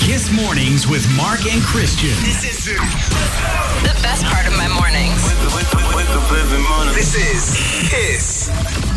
Kiss Mornings with Mark and Christian. This is The best part of my mornings. wake up every morning. This is Kiss.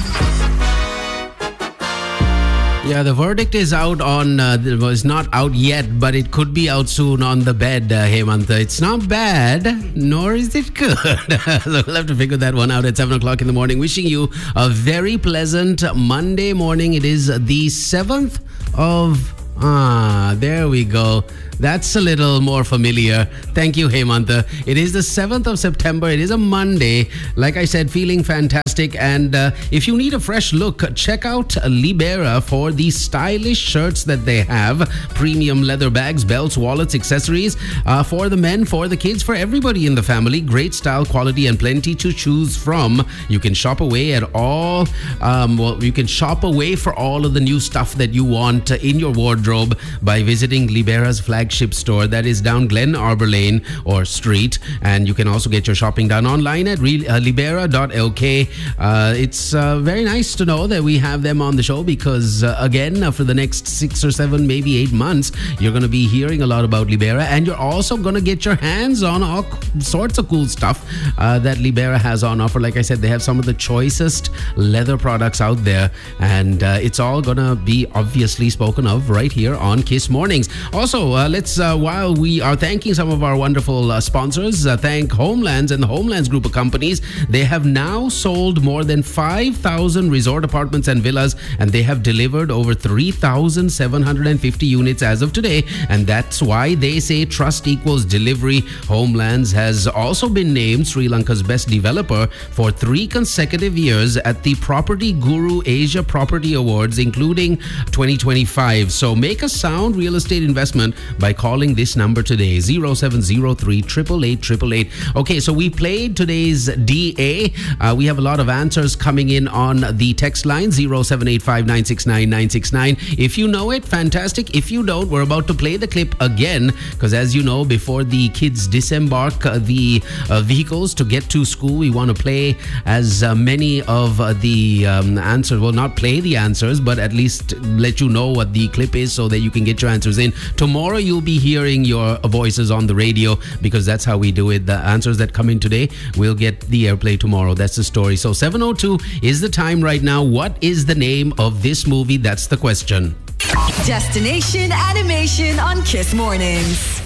Yeah, the verdict is out on, it's not out yet, but it could be out soon on the bed, Hemantha. It's not bad, nor is it good. So we'll have to figure that one out at 7 o'clock in the morning. Wishing you a very pleasant Monday morning. It is the 7th of... there we go. That's a little more familiar. Thank you, Hemantha. It is the 7th of September. It is a Monday. Like I said, feeling fantastic. And if you need a fresh look, check out Libera for the stylish shirts that they have. Premium leather bags, belts, wallets, accessories for the men, for the kids, for everybody in the family. Great style, quality, and plenty to choose from. You can shop away at all. You can shop away for all of the new stuff that you want in your wardrobe by visiting Libera's flagship store that is down Glen Arbor Lane or Street, and you can also get your shopping done online at libera.lk. It's very nice to know that we have them on the show because again, for the next 6 or 7, maybe 8 months, you're going to be hearing a lot about Libera, and you're also going to get your hands on all sorts of cool stuff that Libera has on offer. Like I said, they have some of the choicest leather products out there, and it's all going to be obviously spoken of right here on Kiss Mornings. Also, let's while we are thanking some of our wonderful sponsors, thank Homelands and the Homelands group of companies. They have now sold more than 5,000 resort apartments and villas, and they have delivered over 3,750 units as of today, and that's why they say trust equals delivery. Homelands has also been named Sri Lanka's best developer for 3 consecutive years at the Property Guru Asia Property Awards, including 2025. So make a sound real estate investment by calling this number today, 0703 888 888. Okay, so we played today's DA. We have a lot of answers coming in on the text line, 0785 969 969. If you know it, fantastic. If you don't, we're about to play the clip again because, as you know, before the kids disembark the vehicles to get to school, we want to play as many of the answers. Well, not play the answers, but at least let you know what the clip is so that you can get your answers in. Tomorrow, you'll be hearing your voices on the radio because that's how we do it. The answers that come in today will get the airplay tomorrow. That's the story. So 7:02 is the time right now. What is the name of this movie? That's the question. Destination Animation on Kiss Mornings.